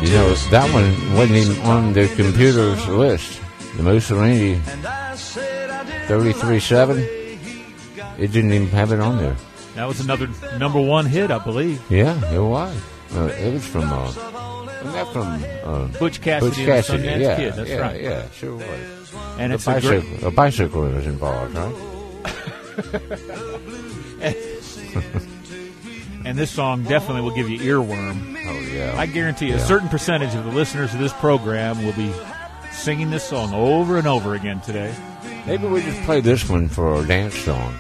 You know, that one wasn't even on the computer's list. The Mussolini 33.7, it didn't even have it on there. That was another number one hit, I believe. Yeah, it was. It was from, wasn't that from Butch Cassidy, Butch Cassidy. And the Sundance Kid. That's yeah, right. Yeah, sure was. And it's a bicycle was involved, right? And this song definitely will give you earworm. Oh, yeah. I guarantee you a certain percentage of the listeners of this program will be singing this song over and over again today. Maybe we just play this one for our dance song.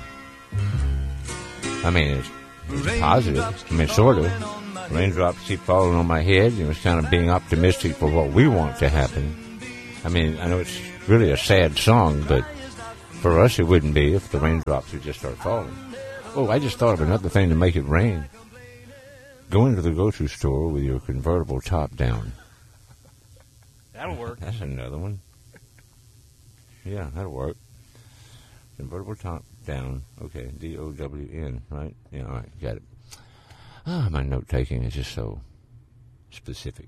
I mean, it's positive. I mean, sort of. Raindrops keep falling on my head. You know, it's kind of being optimistic for what we want to happen. I mean, I know it's really a sad song, but for us it wouldn't be if the raindrops would just start falling. Oh, I just thought of another thing to make it rain. Go into the grocery store with your convertible top down. That'll work. That's another one. Yeah, that'll work. Convertible top down. Okay, D-O-W-N, right? Yeah, all right, got it. My note-taking is just so specific.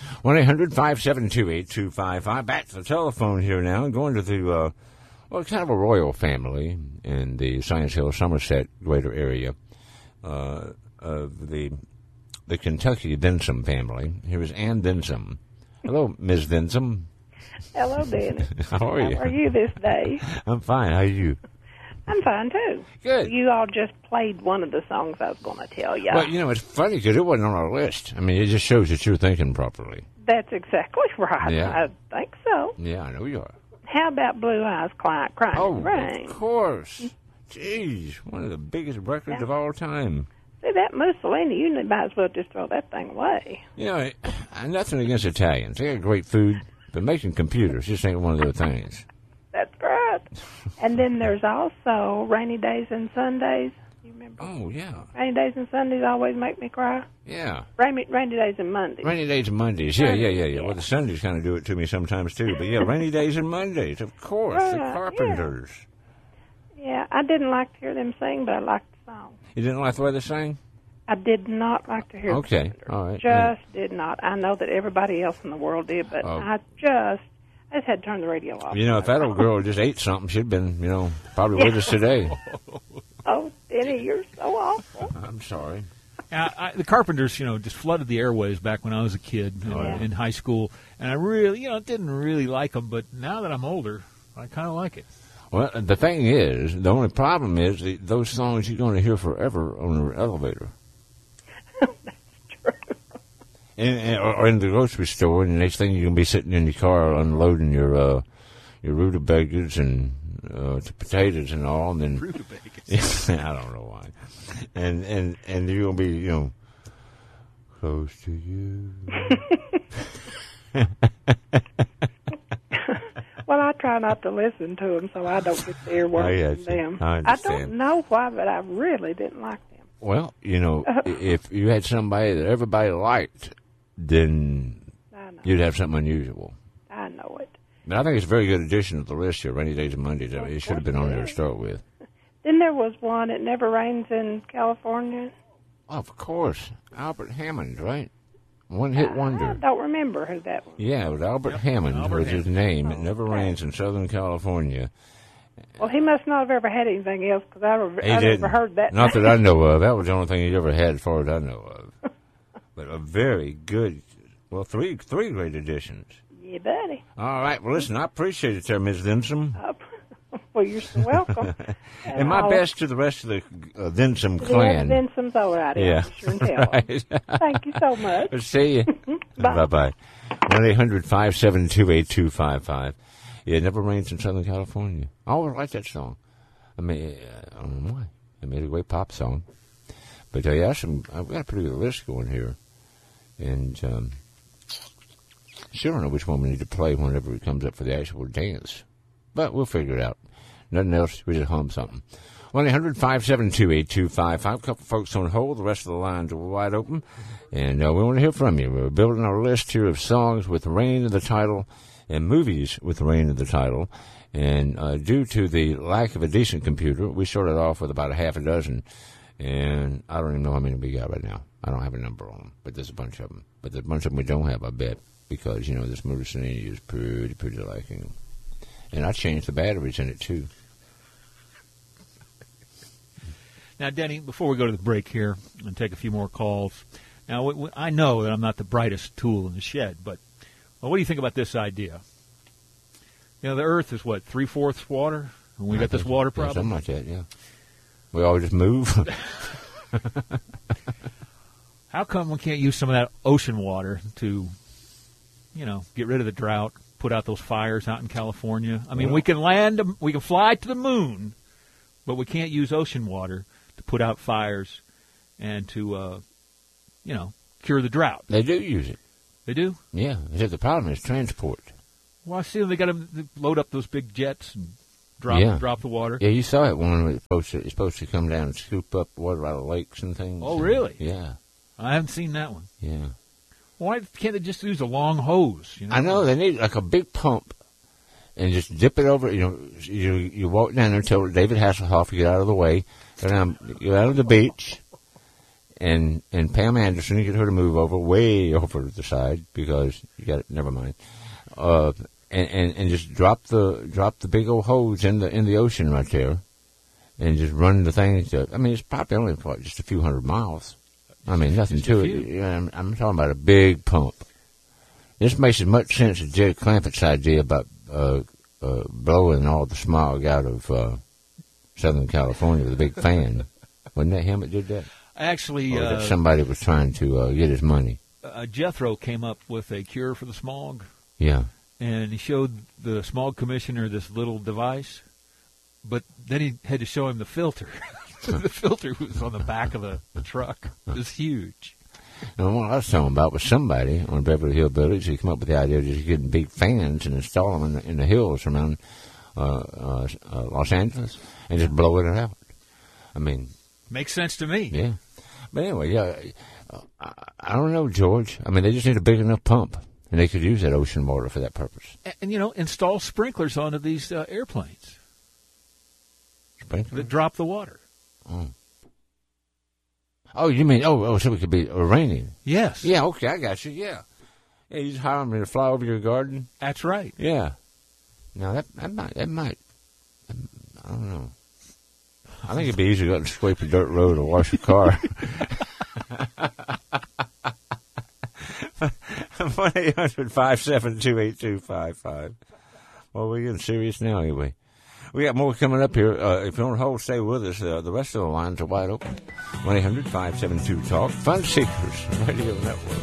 1-800-572-8255. Back to the telephone here now. Going to the, kind of a royal family in the Science Hill, Somerset greater area of the Kentucky Densom family. Here is Ann Densom. Hello, Ms. Densom. Hello, Dennis. How are you? How are you this day? I'm fine. How are you? I'm fine, too. Good. You all just played one of the songs I was going to tell you. Well, you know, it's funny because it wasn't on our list. I mean, it just shows that you're thinking properly. That's exactly right. Yeah. I think so. Yeah, I know you are. How about Blue Eyes Crying in the Rain? Of course. Jeez, one of the biggest records of all time. See, that Mussolini, you might as well just throw that thing away. You know, nothing against Italians. They got great food, but making computers just ain't one of their things. That's right. And then there's also Rainy Days and Sundays. You remember? Oh, yeah. Rainy Days and Sundays always make me cry. Yeah. Rainy Days and Mondays. Rainy Days and Mondays. Yeah. Well, the Sundays kind of do it to me sometimes, too. But, yeah, Rainy Days and Mondays, of course. Right, the Carpenters. Yeah, I didn't like to hear them sing, but I liked the song. You didn't like the way they sang? I did not like to hear Okay, the all right. Just did not. I know that everybody else in the world did, but I just had to turn the radio off. You know, if that old girl just ate something, she'd been, probably with us today. Oh, Denny, you're so awful. I'm sorry. The Carpenters, just flooded the airwaves back when I was a kid in high school, and I really, didn't really like them. But now that I'm older, I kind of like it. Well, the thing is, the only problem is those songs you're going to hear forever on the elevator. That's true. Or in the grocery store, and the next thing you're going to be sitting in your car unloading your rutabagas and potatoes and all, and then rutabagas. I don't know why. And you're going to be close to you. Well, I try not to listen to them, so I don't get the earworms from them. I don't know why, but I really didn't like them. Well, if you had somebody that everybody liked, then you'd have something unusual. I know it. But I think it's a very good addition to the list here, Rainy Days and Mondays. I mean, it should have been on there to start with. Then there was one, It Never Rains in California. Oh, of course. Albert Hammond, right? One-hit wonder. I don't remember who that was. Yeah, it was Albert Hammond was his name. It Never Rains in Southern California. Well, he must not have ever had anything else, because I never heard that. Not that I know of. That was the only thing he'd ever had as far as I know of. But a very good, three great additions. Yeah, buddy. All right. Well, listen, I appreciate it there, Ms. Densom. Well, you're so welcome. And my best to the rest of the Densom clan. Yeah, Densom's all right. Yeah. Sure and tell. Right. Thank you so much. See you. Bye. Bye-bye. 1-800-572-8255. Yeah, It Never Rains in Southern California. I always liked that song. I mean, I don't know why. It made a great pop song. But I've got a pretty good list going here. And still don't know which one we need to play whenever it comes up for the actual dance. But we'll figure it out. Nothing else, we just hum something. 1-800-572-8255. A couple folks on hold. The rest of the lines are wide open. And we want to hear from you. We're building our list here of songs with rain in the title and movies with rain in the title. And due to the lack of a decent computer, we started off with about a half a dozen. And I don't even know how many we got right now. I don't have a number on them, but there's a bunch of them. But there's a bunch of them we don't have, I bet, because, this motor Serenity is pretty liking. And I changed the batteries in it, too. Now, Denny, before we go to the break here and take a few more calls, now, I know that I'm not the brightest tool in the shed, but what do you think about this idea? The Earth is, 3/4 water? And we got this water problem? Something like that, yeah. We all just move. How come we can't use some of that ocean water to, get rid of the drought, put out those fires out in California? I mean, we can fly to the moon, but we can't use ocean water to put out fires and to, cure the drought. They do use it. They do? Yeah. The problem is transport. Well, I see they got to load up those big jets and drop the water. Yeah, you saw it when it's supposed to come down and scoop up water out of lakes and things. Oh, really? Yeah. I haven't seen that one. Yeah. Why can't they just use a long hose? I know. They need like a big pump and just dip it over. You walk down there until David Hasselhoff, you get out of the way. Go out of the beach. And Pam Anderson, you get her to move way over to the side because you got it. Never mind. And just drop the big old hose in the ocean right there, and just run the thing. It's probably only just a few hundred miles. Nothing to it. I'm talking about a big pump. This makes as much sense as Jerry Clampett's idea about blowing all the smog out of Southern California with a big fan. Wasn't that him that did that? Actually, or that somebody was trying to get his money. Jethro came up with a cure for the smog. Yeah. And he showed the smog commissioner this little device, but then he had to show him the filter. The filter was on the back of the truck. It was huge. And what I was talking about was somebody on Beverly Hillbillies who came up with the idea of just getting big fans and install them in the hills around Los Angeles and just blow it out. Makes sense to me. Yeah. But anyway, I don't know, George. They just need a big enough pump. And they could use that ocean water for that purpose. And install sprinklers onto these airplanes. Sprinklers? That drop the water. Oh, you mean, so it could be raining? Yes. Yeah, okay, I got you, yeah. Yeah, you just hire them to fly over your garden? That's right. Yeah. Now, that might, I don't know. I think it'd be easier to go out and scrape a dirt road or wash your car. 1-800-572-8255. Well, we're getting serious now anyway. We got more coming up here. If you don't hold, stay with us. The rest of the lines are wide open. 1-800-572-TALK. Fun Seekers Radio Network.